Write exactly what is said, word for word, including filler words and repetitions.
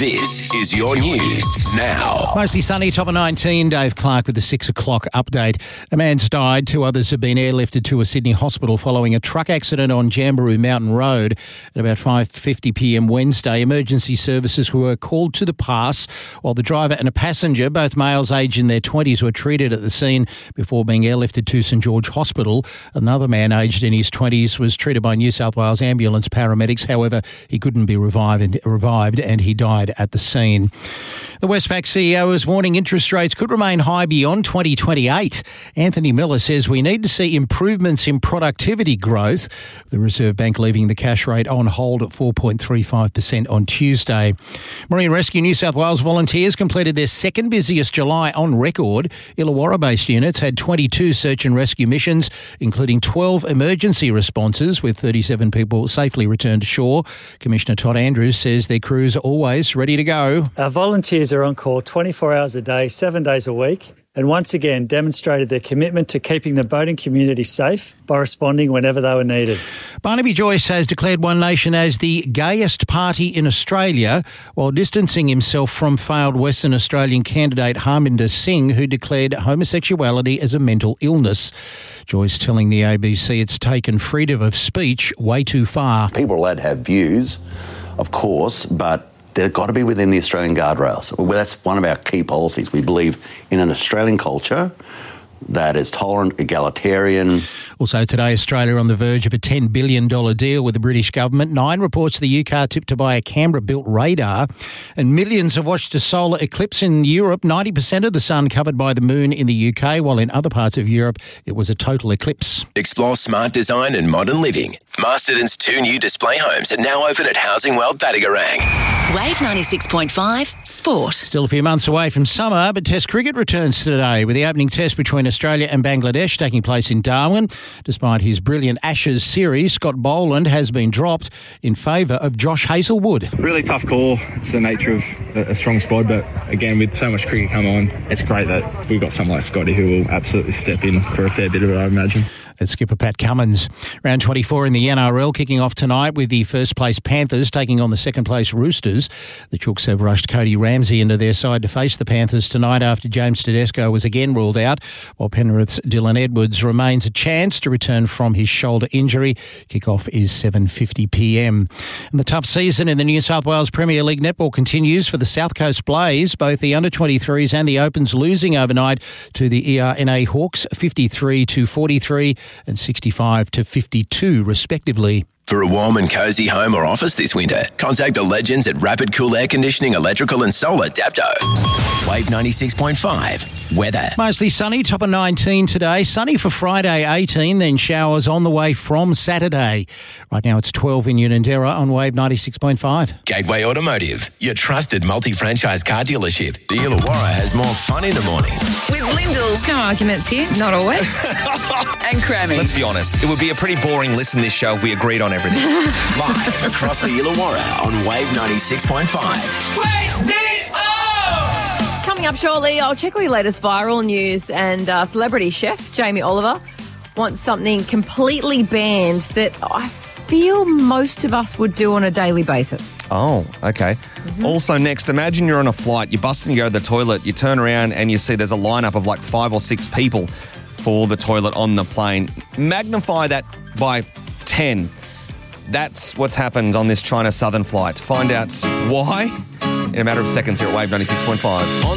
This is your news now. Mostly sunny, top of nineteen. Dave Clark with the six o'clock update. A man's died. Two others have been airlifted to a Sydney hospital following a truck accident on Jamberoo Mountain Road at about five fifty p m Wednesday. Emergency services were called to the pass while the driver and a passenger, both males aged in their twenties, were treated at the scene before being airlifted to St George Hospital. Another man aged in his twenties was treated by New South Wales ambulance paramedics. However, he couldn't be revived, revived and he died at the scene. The Westpac C E O is warning interest rates could remain high beyond twenty twenty-eight. Anthony Miller says we need to see improvements in productivity growth. The Reserve Bank leaving the cash rate on hold at four point three five percent on Tuesday. Marine Rescue New South Wales volunteers completed their second busiest July on record. Illawarra-based units had twenty-two search and rescue missions, including twelve emergency responses, with thirty-seven people safely returned to shore. Commissioner Todd Andrews says their crews are always ready to go. Our volunteers are on call twenty-four hours a day, seven days a week, and once again demonstrated their commitment to keeping the boating community safe by responding whenever they were needed. Barnaby Joyce has declared One Nation as the gayest party in Australia, while distancing himself from failed Western Australian candidate Harminder Singh, who declared homosexuality as a mental illness. Joyce telling the A B C it's taken freedom of speech way too far. People are allowed to have views, of course, but they've got to be within the Australian guardrails. Well, that's one of our key policies. We believe in an Australian culture that is tolerant, egalitarian. Also today, Australia on the verge of a ten billion dollars deal with the British government. Nine reports the U K tipped to buy a Canberra-built radar. And millions have watched a solar eclipse in Europe. ninety percent of the sun covered by the moon in the U K, while in other parts of Europe it was a total eclipse. Explore smart design and modern living. Masterton's two new display homes are now open at Housing World Battigarang. Wave ninety-six point five Sport. Still a few months away from summer, but Test cricket returns today with the opening test between Australia and Bangladesh taking place in Darwin. Despite his brilliant Ashes series, Scott Boland has been dropped in favour of Josh Hazlewood. Really tough call. It's the nature of a strong squad, but again, with so much cricket come on, it's great that we've got someone like Scotty who will absolutely step in for a fair bit of it, I imagine. That's skipper Pat Cummins. Round twenty-four in the N R L kicking off tonight with the first place Panthers taking on the second place Roosters. The Chooks have rushed Cody Ramsey into their side to face the Panthers tonight after James Tedesco was again ruled out, while Penrith's Dylan Edwards remains a chance to return from his shoulder injury. Kick-off is seven fifty p m. And the tough season in the New South Wales Premier League netball continues for the South Coast Blaze. Both the under twenty-threes and the Opens losing overnight to the E R N A Hawks fifty-three to forty-three and sixty-five to fifty-two respectively. For a warm and cosy home or office this winter, contact the legends at Rapid Cool Air Conditioning, Electrical and Solar Dapto. Wave ninety-six point five. Weather. Mostly sunny, top of nineteen today. Sunny for Friday, eighteen, then showers on the way from Saturday. Right now it's twelve in Unanderra on Wave ninety-six point five. Gateway Automotive, your trusted multi-franchise car dealership. The Illawarra has more fun in the morning. With Lyndall's. No arguments here, not always. And Crammy. Let's be honest, it would be a pretty boring listen this show if we agreed on everything. Live across the Illawarra on Wave ninety-six point five. Wake me up! Coming up shortly, I'll check all your latest viral news, and uh, celebrity chef Jamie Oliver wants something completely banned that I feel most of us would do on a daily basis. Oh, okay. Mm-hmm. Also next, imagine you're on a flight, you're busting to go to the toilet, you turn around and you see there's a lineup of like five or six people for the toilet on the plane. Magnify that by ten. That's what's happened on this China Southern flight. Find out why in a matter of seconds here at Wave ninety-six point five.